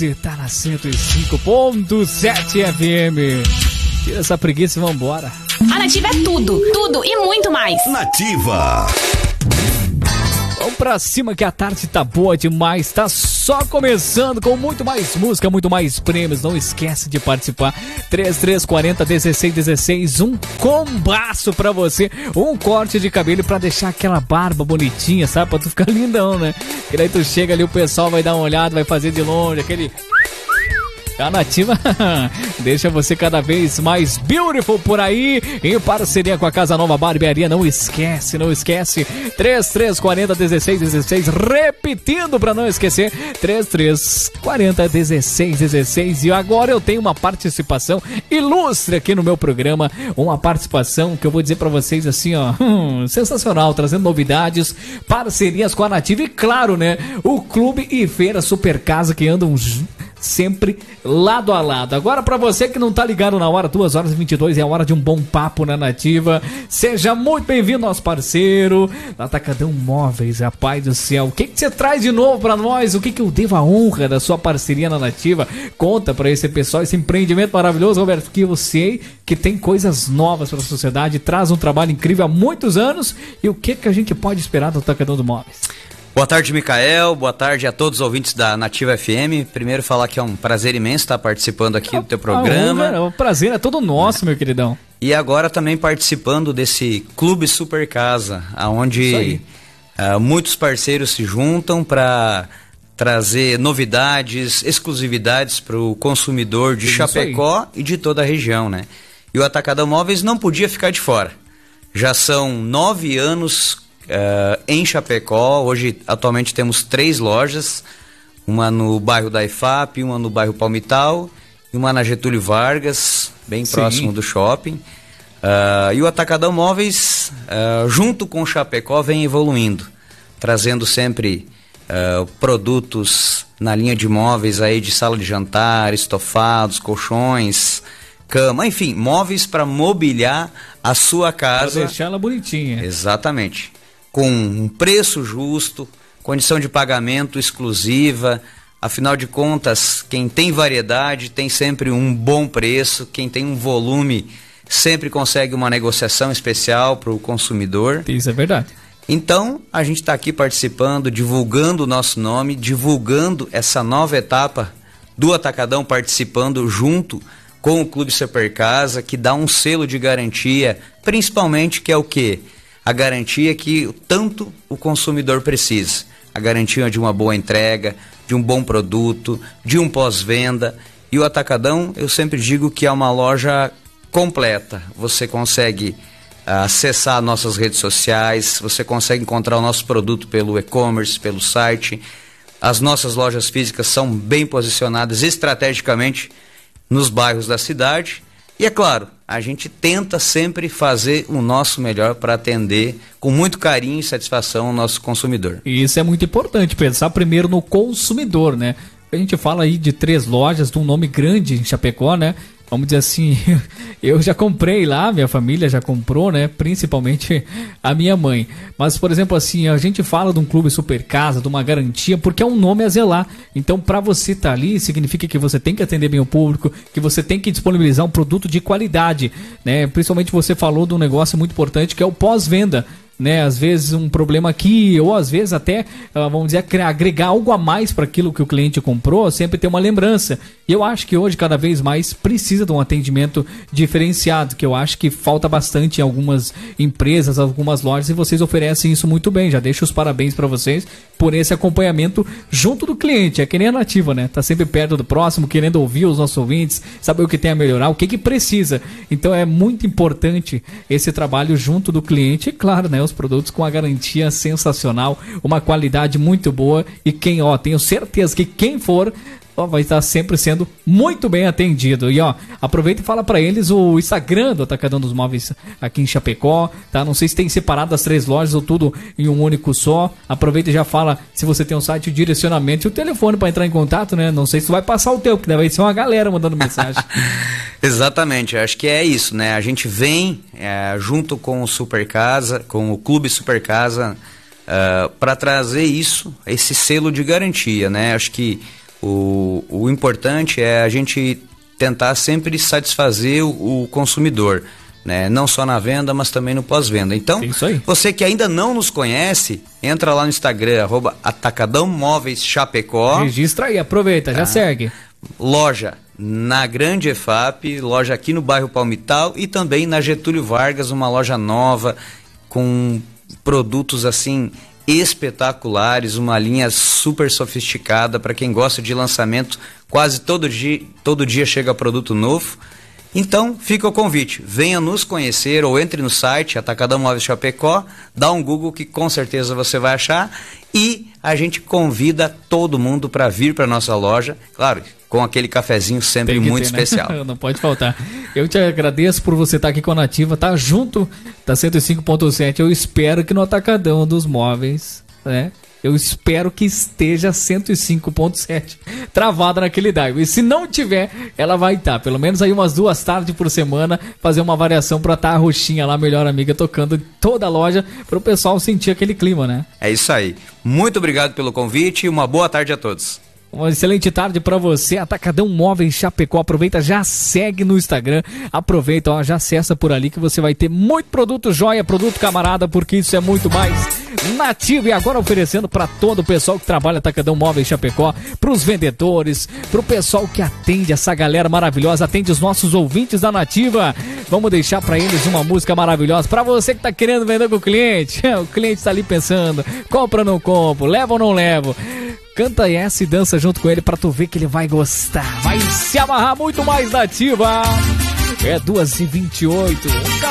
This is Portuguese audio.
você tá na 105.7 FM. Tira essa preguiça e vambora. A Nativa é tudo, tudo e muito mais. Nativa. Vamos pra cima que a tarde tá boa demais, tá só começando com muito mais música, muito mais prêmios. Não esquece de participar. 3340-1616, um combaço pra você, um corte de cabelo pra deixar aquela barba bonitinha, sabe? Pra tu ficar lindão, né? E daí tu chega ali, o pessoal vai dar uma olhada, vai fazer de longe, aquele... A Nativa deixa você cada vez mais beautiful por aí, em parceria com a Casa Nova Barbearia. Não esquece, 3340-1616, repetindo pra não esquecer, 3340-1616. E agora eu tenho uma participação ilustre aqui no meu programa, uma participação que eu vou dizer pra vocês assim, ó, sensacional, trazendo novidades, parcerias com a Nativa e claro, né, o Clube e Feira Super Casa que andam sempre lado a lado. Agora pra você que não tá ligado na hora, 2h22 é a hora de um bom papo na Nativa. Seja muito bem-vindo, nosso parceiro Atacadão Móveis, rapaz do céu. O que você traz de novo pra nós? O que eu devo a honra da sua parceria na Nativa? Conta pra esse pessoal, esse empreendimento maravilhoso, Roberto, que eu sei que tem coisas novas pra sociedade, traz um trabalho incrível há muitos anos. E o que a gente pode esperar do Atacadão dos Móveis? Boa tarde, Micael. Boa tarde a todos os ouvintes da Nativa FM. Primeiro falar que é um prazer imenso estar participando aqui do teu programa. O prazer é todo nosso, meu queridão. E agora também participando desse Clube Super Casa, onde muitos parceiros se juntam para trazer novidades, exclusividades para o consumidor de Chapecó e de toda a região, né? E o Atacadão Móveis não podia ficar de fora. Já são 9 anos em Chapecó. Hoje atualmente temos 3 lojas, uma no bairro da IFAP, uma no bairro Palmital e uma na Getúlio Vargas, bem próximo do shopping. E o Atacadão Móveis, junto com o Chapecó, vem evoluindo, trazendo sempre produtos na linha de móveis aí de sala de jantar, estofados, colchões, cama, enfim, móveis para mobiliar a sua casa. Para deixar ela bonitinha. Exatamente. Com um preço justo, condição de pagamento exclusiva. Afinal de contas, quem tem variedade tem sempre um bom preço, quem tem um volume sempre consegue uma negociação especial para o consumidor. Isso é verdade. Então, a gente está aqui participando, divulgando o nosso nome, divulgando essa nova etapa do Atacadão, participando junto com o Clube Super Casa, que dá um selo de garantia, principalmente que é o quê? A garantia que tanto o consumidor precisa. A garantia de uma boa entrega, de um bom produto, de um pós-venda. E o Atacadão, eu sempre digo que é uma loja completa. Você consegue acessar nossas redes sociais, você consegue encontrar o nosso produto pelo e-commerce, pelo site. As nossas lojas físicas são bem posicionadas estrategicamente nos bairros da cidade. E é claro, a gente tenta sempre fazer o nosso melhor para atender com muito carinho e satisfação o nosso consumidor. E isso é muito importante, pensar primeiro no consumidor, né? A gente fala aí de 3 lojas, de um nome grande em Chapecó, né? Vamos dizer assim, eu já comprei lá, minha família já comprou, né? Principalmente a minha mãe. Mas, por exemplo, assim, a gente fala de um Clube Super Casa, de uma garantia, porque é um nome a zelar. Então, para você estar ali, significa que você tem que atender bem o público, que você tem que disponibilizar um produto de qualidade, né? Principalmente você falou de um negócio muito importante, que é o pós-venda. Né, às vezes um problema aqui, ou às vezes até, vamos dizer, agregar algo a mais para aquilo que o cliente comprou, sempre ter uma lembrança. E eu acho que hoje cada vez mais precisa de um atendimento diferenciado, que eu acho que falta bastante em algumas empresas, algumas lojas, e vocês oferecem isso muito bem. Já deixo os parabéns para vocês por esse acompanhamento junto do cliente. É que nem a Nativa, né? Tá sempre perto do próximo, querendo ouvir os nossos ouvintes, saber o que tem a melhorar, o que precisa. Então é muito importante esse trabalho junto do cliente, e claro, né? Os produtos com a garantia sensacional, uma qualidade muito boa, e tenho certeza que quem for vai estar sempre sendo muito bem atendido. E aproveita e fala para eles o Instagram do Atacadão dos Móveis aqui em Chapecó, tá? Não sei se tem separado as 3 lojas ou tudo em um único só. Aproveita e já fala se você tem um site, o direcionamento e o telefone para entrar em contato, né? Não sei se tu vai passar o teu, porque vai ser uma galera mandando mensagem. Exatamente, acho que é isso, né? A gente vem junto com o Super Casa, com o Clube Super Casa, para trazer esse selo de garantia, né? Acho que O importante é a gente tentar sempre satisfazer o consumidor, né? Não só na venda, mas também no pós-venda. Então, você que ainda não nos conhece, entra lá no Instagram, @Atacadão Móveis Chapecó. Registra aí, aproveita, já segue. Loja na Grande EFAP, loja aqui no bairro Palmital e também na Getúlio Vargas, uma loja nova com produtos assim espetaculares, uma linha super sofisticada para quem gosta de lançamento. Quase todo dia chega produto novo. Então, fica o convite, venha nos conhecer ou entre no site Atacadão Móveis Chapecó, dá um Google que com certeza você vai achar, e a gente convida todo mundo para vir para nossa loja, claro, com aquele cafezinho sempre muito especial. Né? Não pode faltar. Eu te agradeço por você estar aqui com a Nativa, tá junto da 105.7, eu espero que no Atacadão dos Móveis, né? Eu espero que esteja 105.7 travada naquele dial. E se não tiver, ela vai estar. Pelo menos aí umas 2 tardes por semana, fazer uma variação pra estar a roxinha lá, melhor amiga, tocando toda a loja, para o pessoal sentir aquele clima, né? É isso aí. Muito obrigado pelo convite e uma boa tarde a todos. Uma excelente tarde para você, Atacadão Móveis Chapecó. Aproveita, já segue no Instagram, aproveita, ó, já acessa por ali que você vai ter muito produto joia, produto camarada, porque isso é muito mais Nativa. E agora oferecendo para todo o pessoal que trabalha Atacadão Móveis Chapecó, para os vendedores, para o pessoal que atende essa galera maravilhosa, atende os nossos ouvintes da Nativa. Vamos deixar para eles uma música maravilhosa, para você que tá querendo vender com o cliente tá ali pensando, compra ou não compro, levo ou não levo. Canta essa e dança junto com ele pra tu ver que ele vai gostar. Vai se amarrar muito mais na Nativa. É 2h28.